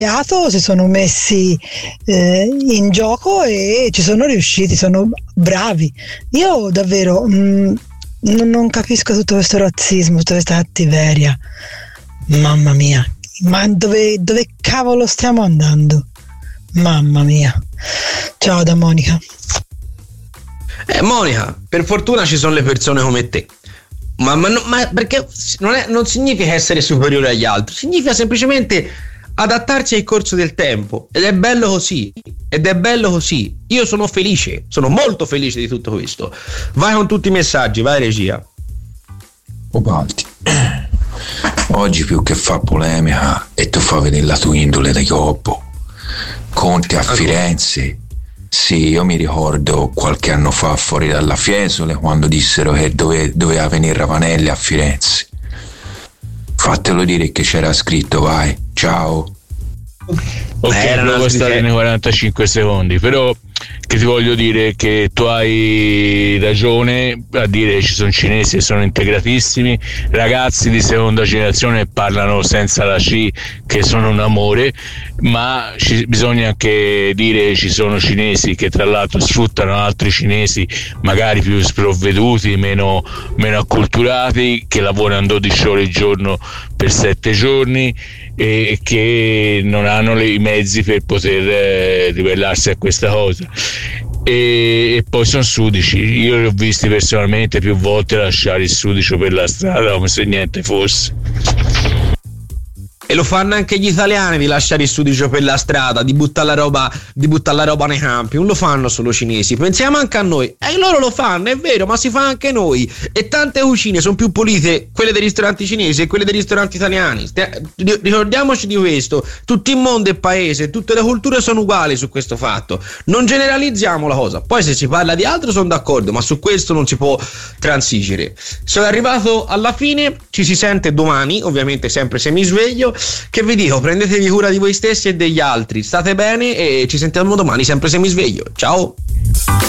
si sono messi in gioco e ci sono riusciti, sono bravi. Io davvero non capisco tutto questo razzismo, tutta questa cattiveria, mamma mia, ma dove cavolo stiamo andando? Mamma mia. Ciao da Monica. Monica, per fortuna ci sono le persone come te, ma perché non significa essere superiore agli altri, significa semplicemente adattarsi al corso del tempo, ed è bello così. Io sono felice, sono molto felice di tutto questo. Vai con tutti i messaggi, vai regia. Balti, oggi più che fa polemica e tu fa vedere la tua indole da Gobbo. Conte a Firenze. Sì, io mi ricordo qualche anno fa fuori dalla Fiesole quando dissero che doveva venire Ravanelli a Firenze. Fatelo dire che c'era scritto, vai, ciao. Ok, devo stare nei 45 secondi, però che ti voglio dire che tu hai ragione a dire che ci sono cinesi che sono integratissimi, ragazzi di seconda generazione parlano senza la C che sono un amore, ma bisogna anche dire che ci sono cinesi che tra l'altro sfruttano altri cinesi magari più sprovveduti, meno acculturati, che lavorano 12 ore al giorno per 7 giorni e che non hanno i mezzi per poter ribellarsi a questa cosa. E poi sono sudici, io li ho visti personalmente più volte lasciare il sudicio per la strada come se niente fosse. E lo fanno anche gli italiani di lasciare il sudicio per la strada, di buttare la roba nei campi. Non lo fanno solo i cinesi, pensiamo anche a noi. E loro lo fanno, è vero, ma si fa anche noi. E tante cucine sono più pulite, quelle dei ristoranti cinesi e quelle dei ristoranti italiani. Ricordiamoci di questo. Tutto il mondo è paese, tutte le culture sono uguali su questo fatto. Non generalizziamo la cosa. Poi se si parla di altro sono d'accordo, ma su questo non si può transigere. Sono arrivato alla fine, ci si sente domani, ovviamente sempre se mi sveglio. Che vi dico, prendetevi cura di voi stessi e degli altri, state bene e ci sentiamo domani sempre se mi sveglio. Ciao.